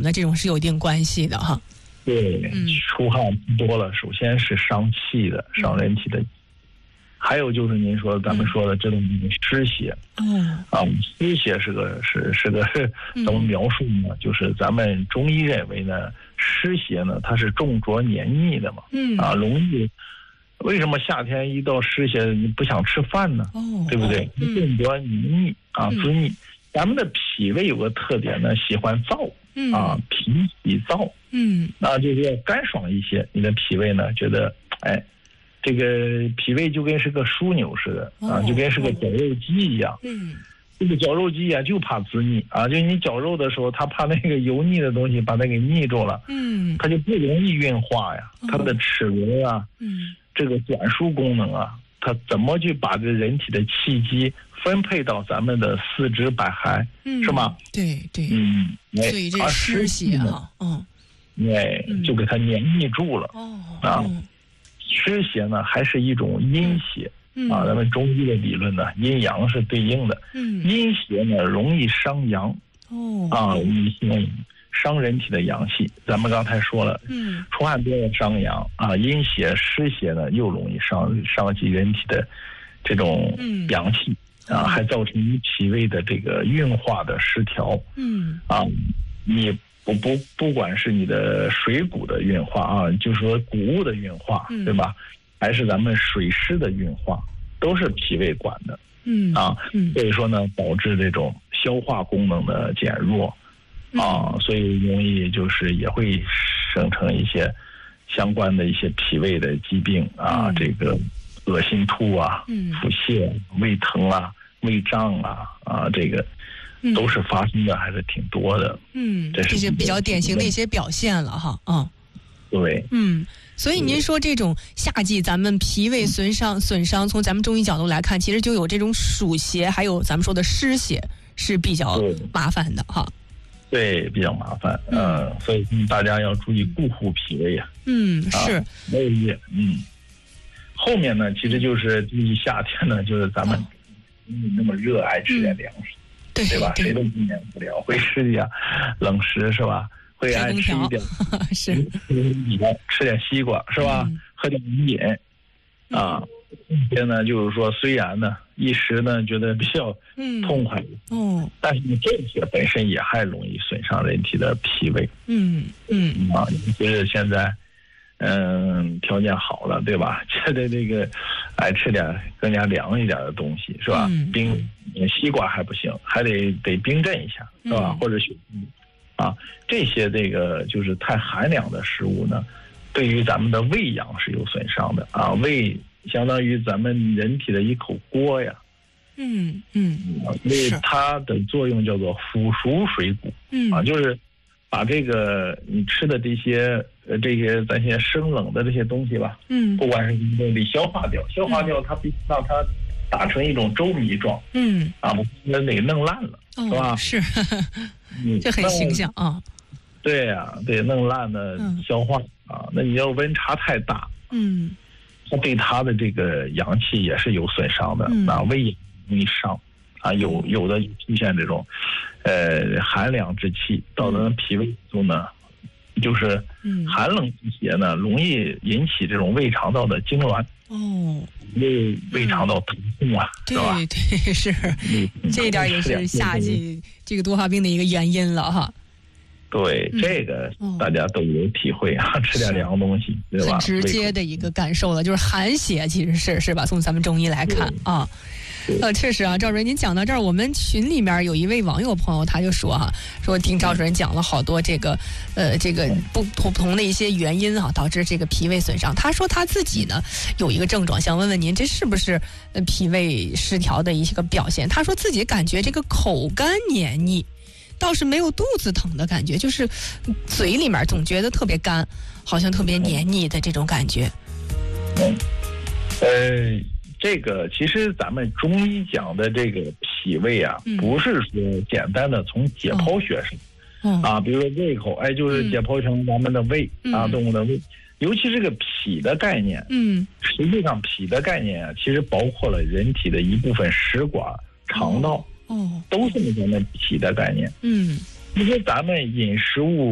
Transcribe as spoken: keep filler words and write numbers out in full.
的这种是有一定关系的哈。 对， 嗯、 出汗多了，首先是伤气的，伤人体的。嗯、还有就是您说咱们说的这种湿邪， 嗯啊，湿邪是个是是个怎么描述呢？嗯、就是咱们中医认为呢，湿邪呢它是重浊黏腻的嘛， 嗯啊，容易。为什么夏天一到湿邪你不想吃饭呢？ 哦， 对不对？重浊黏腻啊，滋腻。咱们的脾胃有个特点呢，喜欢燥， 嗯啊，脾喜燥， 嗯， 那就是要干爽一些。你的脾胃呢，觉得哎，这个脾胃就跟是个枢纽似的啊，就跟是个绞肉机一样。 嗯， 这个绞肉机啊，就怕滋腻啊，就你绞肉的时候，它怕那个油腻的东西把它给腻住了， 嗯， 它就不容易运化呀。它的齿轮啊， 嗯。 这个转输功能啊，它怎么去把这人体的气机分配到咱们的四肢百骸， 嗯、 是吗？ 对对， 嗯， 所以这湿邪哈，嗯， 哎，就给它黏腻住了。 哦， 啊，湿邪呢还是一种阴邪、 嗯、 啊，咱们中医的理论呢，阴阳是对应的。 嗯， 阴邪呢容易伤阳， 哦， 啊，容易伤伤人体的阳气。咱们刚才说了， 嗯， 出汗多了伤阳啊，阴邪湿邪呢又容易伤伤及人体的这种阳气、嗯、啊，还造成你脾胃的这个运化的失调。 嗯， 啊，你不不不管是你的水谷的运化啊，就是说谷物的运化， 嗯、 对吧？还是咱们水湿的运化，都是脾胃管的。 嗯啊， 嗯， 所以说呢，导致这种消化功能的减弱。啊，所以容易就是也会生成一些相关的一些脾胃的疾病啊， 嗯、 这个恶心吐啊， 嗯、 腹泻、胃疼啊、胃胀啊，啊，这个都是发生的还是挺多的。 嗯， 这是这是比较典型的一些表现了哈。嗯， 对， 嗯。所以您说这种夏季咱们脾胃损伤损伤，从咱们中医角度来看，其实就有这种暑邪，还有咱们说的湿邪是比较麻烦的哈。 对，比较麻烦，嗯、呃，所以大家要注意顾护脾胃啊。 嗯，是。 没有意，嗯。后面呢，其实就是注意夏天呢，就是咱们嗯那么热，爱吃点凉食， 对对吧？谁都避免不了，会吃点冷食是吧？会爱吃一点， 是吃点西瓜是吧？嗯、喝点米饮啊。这些呢，就是说，虽然呢一时呢觉得比较痛快， 嗯，哦、 但是呢这些本身也还容易损伤人体的脾胃。 嗯嗯啊，就是现在，嗯，条件好了，对吧？觉得这个爱吃点更加凉一点的东西，是吧？ 嗯、 冰西瓜还不行，还得得冰镇一下，是吧？嗯、或者雪碧啊，这些这个就是太寒凉的食物呢，对于咱们的胃阳是有损伤的啊，胃。相当于咱们人体的一口锅呀， 嗯嗯， 所以它的作用叫做腐熟水谷， 嗯啊，就是把这个你吃的这些呃这些咱些生冷的这些东西吧， 嗯， 不管是什么得消化掉，消化掉它必须让它打成一种粥糜状， 嗯， 啊，不然得弄烂了， 哦、 是吧？ 是，这很形象啊。 对呀、啊，得弄烂的消化、嗯、啊，那你要温差太大， 嗯。 它对它的这个阳气也是有损伤的， 嗯、 啊，胃也容易伤，啊，有有的出现这种，呃，寒凉之气到咱脾胃中呢，就是寒冷之邪呢，容易引起这种胃肠道的痉挛， 哦， 胃胃肠道疼痛啊， 对是吧？ 对是，嗯、这一点也是夏季这个多发病的一个原因了哈。 对， 嗯、 这个大家都有体会啊，嗯、吃点凉东西，对吧？ 很直接的一个感受了，就是寒邪其实是是吧？从咱们中医来看啊，呃，确实啊，赵主任，您讲到这儿，我们群里面有一位网友朋友他就说哈、啊，说听赵主任讲了好多这个呃这个不不同的一些原因啊，导致这个脾胃损伤。他说他自己呢有一个症状，想问问您，这是不是呃脾胃失调的一些个表现？他说自己感觉这个口干黏腻。倒是没有肚子疼的感觉，就是嘴里面总觉得特别干，好像特别黏腻的这种感觉。 嗯，呃，这个其实咱们中医讲的这个脾胃啊，嗯、不是说简单的从解剖学上，嗯、啊，比如说胃口，哎，就是解剖成咱们的胃、嗯、啊，动物的胃。尤其这个脾的概念， 嗯， 实际上脾的概念啊，其实包括了人体的一部分食管、肠道。 哦， 都是咱们脾的概念。 嗯， 因为咱们饮食物